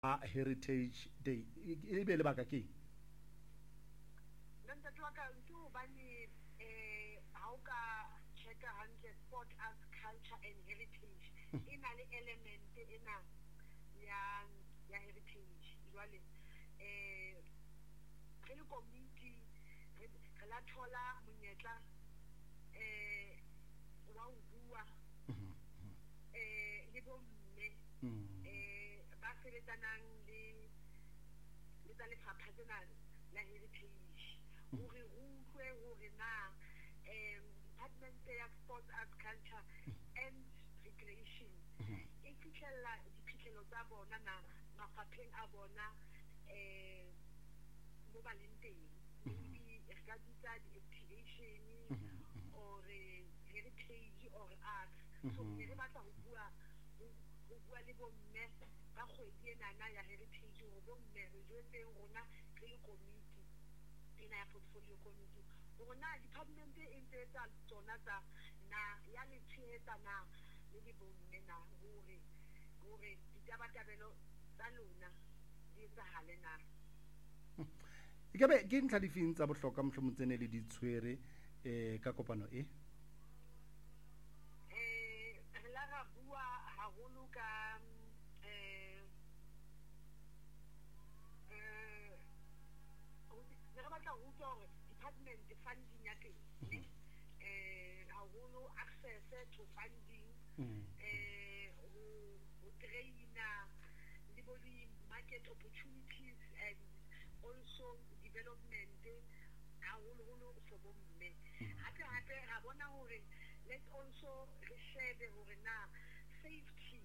Heritage Day e be le baka ke nna ntate wa ka ntho hobane ha o ka check hantle sport arts culture and heritage e na le element ena ya heritage jwale re le community re la thola monyetla wa ho bua le bomme ba sebetsanang le tsa lefapha tsena la heritage hore utlwe hore na department ya sports arts culture and recreation e fihlella diphihlelo tsa bona na mafapheng a bona mo ba leng teng maybe re ka bitsa di-activation or heritage or arts so re batla ho bua le bomme ka kgwedi enana ya heritage hore bomme re jwetseng rona re le committee ena ya portfolio committee hore na department e ntse etsa tsona tsa na ya le tshehetsana le bomme na hore ditabatabelo tsa lona di etsahale na ke ntlha difeng tsa bohlokwa mohlomong tsene le ditshwere ka kopano e re la ra bua haholo ka re batla ho utlwa hore department funding ya teng haholo access to funding ho traina le bo market opportunities and also development haholo for bomme hape ra bona hore let's also re shebe hore na safety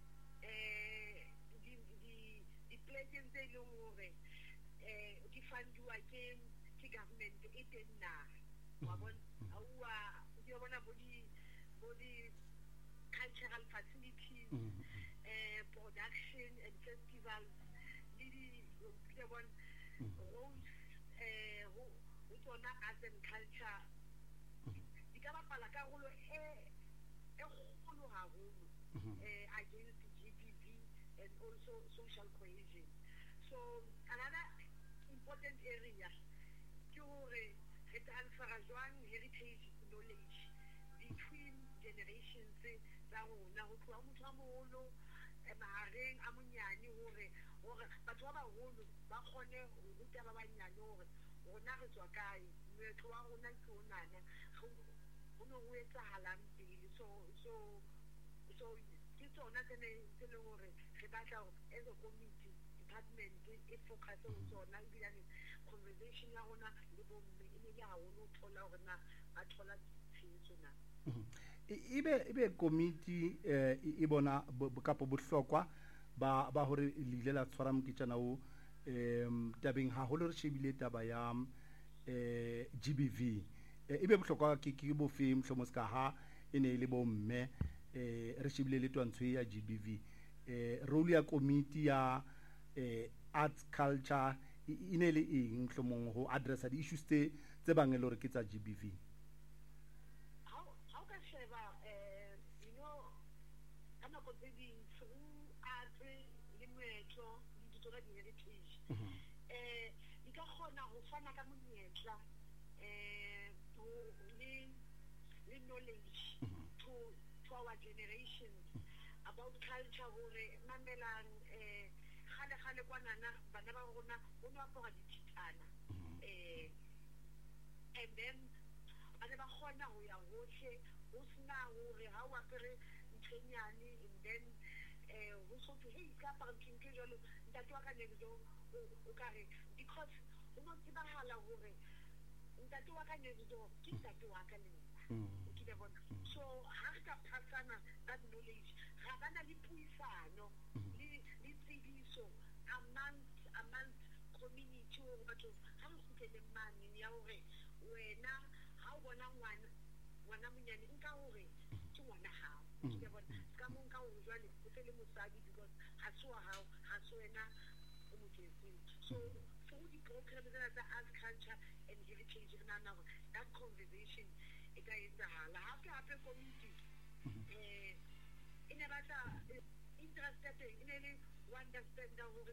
di places tse leng hore di fundiwa ke government e teng na wa bona di bona bo di cultural facilities production and festivals le di bona roads ho tsona arts and culture di ka bapala karolo e kgolo haholo against GBV and also social cohesion. So another important area ke hore re transfer jwang heritage knowledge between generations tsa rona ho tloha motho a moholo mahareng a monyane hore batho ba baholo ba kgone ho ruta ba banyane hore rona re tswa kae moetlo wa rona ke onana ho no ho etsahalang pele so ke tsona tse leng hore re batla as a committee department e focus ho tsona ebilane conversation ya rona le bomme e ne le haholo thola hore na ba thola tshehetso na ebe committee e bona kapo bohlokwa ba hore le ile la tshwara moketjana o tabeng haholo re shebile taba ya GBV ebe bohlokwa ke bofe mhlomo ska ha ene le bomme re shebile le twantsho ya GBV role ya committee ya arts culture ine le eng mhlomong ho addressa di issues tse bang e le hore ke tsa GBV how ka sheba kana go tse ding through arts le moetlo le ditoro di heritage di ka kgona ho fana ka monyetla le knowledge to our generations about culture hore mamelang khale kwanana bana ba rona o no apora dititana and then bana ba khona ho ya hohle ho sna hore ha o apere ntlenyane and then ho so to hey ka pa ntlinke jalo ntate wa ka ne o ka re because o no tibahala hore ntate wa ka ne ke ntate wa ka le so ha re ka phasana that knowledge ga bana le puisano le tsebiso amongst community hore batho ha re khutlele mane ya hore wena ha o bona ngwana monyane nka hore ke ngwana hao ke bona ka mo nka hore jwale o tele mosadi because ha se wa hao ha se wena o moketseng so through the program tsa arts culture and heritage that conversation e ka etsahala hape community e ne batla interested in any understand